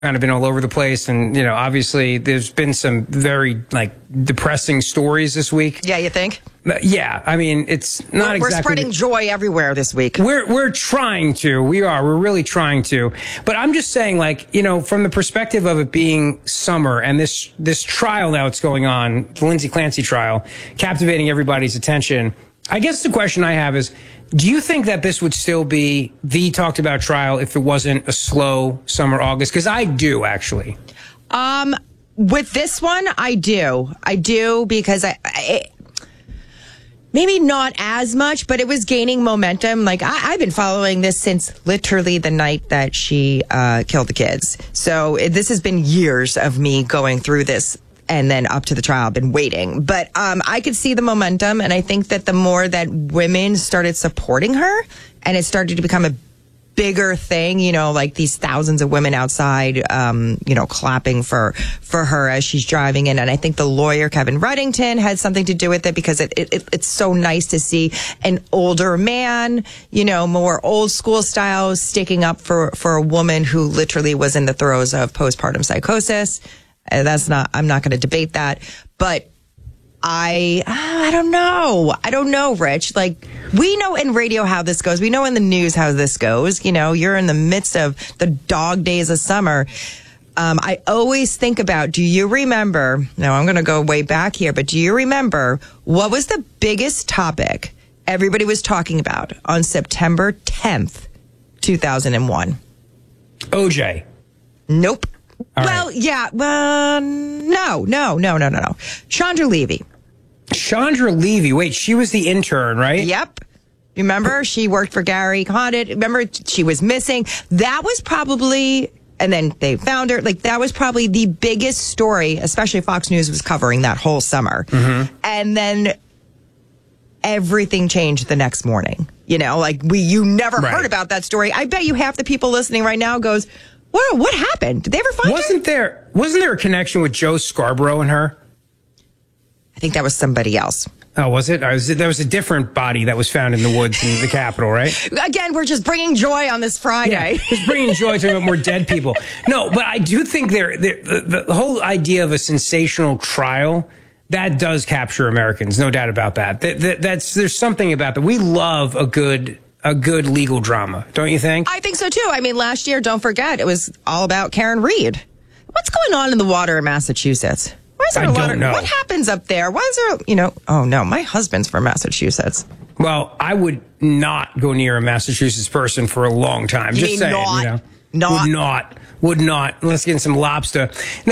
kind of been all over the place. And, obviously there's been some very depressing stories this week. Yeah, you think? Yeah. I mean, it's not We're exactly. spreading joy everywhere this week. We're trying to. We're really trying to. But I'm just saying, from the perspective of it being summer and this trial now it's going on, the Lindsay Clancy trial, captivating everybody's attention. I guess the question I have is, do you think that this would still be the talked about trial if it wasn't a slow summer August? Because I do, actually. With this one, I do. I do because maybe not as much, but it was gaining momentum. I've been following this since literally the night that she killed the kids. So this has been years of me going through this. And then up to the trial, I've been waiting. But I could see the momentum. And I think that the more that women started supporting her and it started to become a bigger thing, these thousands of women outside, clapping for her as she's driving in. And I think the lawyer, Kevin Reddington, had something to do with it because it's so nice to see an older man, more old school style, sticking up for a woman who literally was in the throes of postpartum psychosis. I'm not going to debate that, but I don't know. I don't know, Rich. We know in radio how this goes. We know in the news how this goes. You're in the midst of the dog days of summer. I always think about, do you remember, now I'm going to go way back here, but do you remember what was the biggest topic everybody was talking about on September 10th, 2001? OJ. Nope. All well, right. Yeah. No. Chandra Levy. Chandra Levy. Wait, she was the intern, right? Yep. Remember, she worked for Gary Condit. Remember, she was missing. That was probably, and then they found her. That was probably the biggest story, especially Fox News was covering that whole summer. Mm-hmm. And then everything changed the next morning. You never heard about that story. I bet you half the people listening right now goes, what happened? Did they ever find her? Wasn't there a connection with Joe Scarborough and her? I think that was somebody else. Oh, was it? There was a different body that was found in the woods in the Capitol, right? Again, we're just bringing joy on this Friday. Yeah, just bringing joy to more dead people. No, but I do think the whole idea of a sensational trial, that does capture Americans, no doubt about that. There's something about that. We love a good legal drama, don't you think? I think so too. I mean, last year, don't forget, it was all about Karen Reed. What's going on in the water in Massachusetts? Why is there a lot of, what happens up there? Why is there, oh no, my husband's from Massachusetts. Well, I would not go near a Massachusetts person for a long time. Just saying, would not. Let's get in some lobster.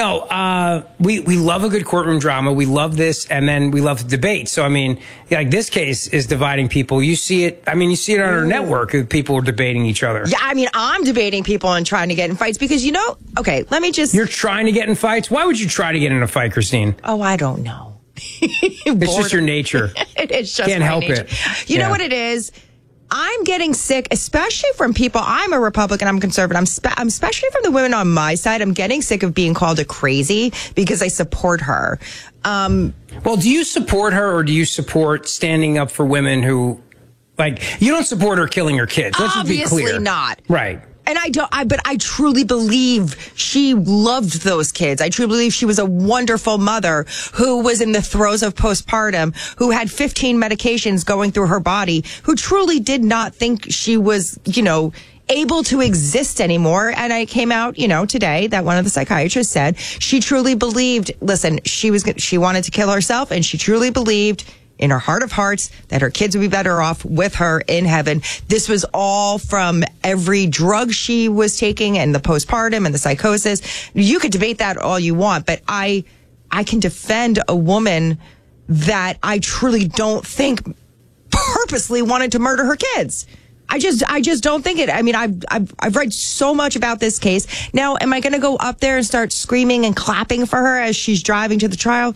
No, we love a good courtroom drama. We love this, and then we love the debate. So, I mean, this case is dividing people. You see it. I mean, you see it on our network. People are debating each other. Yeah, I mean, I'm debating people and trying to get in fights because, okay, let me just. You're trying to get in fights? Why would you try to get in a fight, Christine? Oh, I don't know. It's just your nature. It's just Can't help nature. it. You know what it is? I'm getting sick, especially from people. I'm a Republican. I'm conservative. I'm especially from the women on my side. I'm getting sick of being called a crazy because I support her. Well, do you support her or do you support standing up for women who, you don't support her killing her kids? Let's just be clear. Obviously not. Right. And but I truly believe she loved those kids. I truly believe she was a wonderful mother who was in the throes of postpartum, who had 15 medications going through her body, who truly did not think she was, able to exist anymore. And I came out, today that one of the psychiatrists said she truly believed, listen, she wanted to kill herself, and she truly believed in her heart of hearts that her kids would be better off with her in heaven. This was all from every drug she was taking and the postpartum and the psychosis. You could debate that all you want, but I can defend a woman that I truly don't think purposely wanted to murder her kids. I just don't think it. I mean, I've read so much about this case. Now, am I going to go up there and start screaming and clapping for her as she's driving to the trial?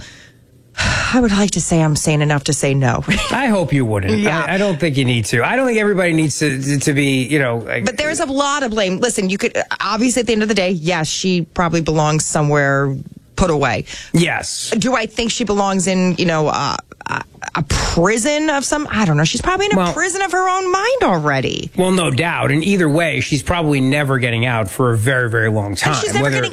I would like to say I'm sane enough to say no. I hope you wouldn't. Yeah. I don't think you need to. I don't think everybody needs to be, But there's a lot of blame. Listen, you could, obviously at the end of the day, yes, she probably belongs somewhere put away. Yes. Do I think she belongs in, a prison of some, I don't know. She's probably in a prison of her own mind already. Well, no doubt. And either way, she's probably never getting out for a very, very long time. And she's never getting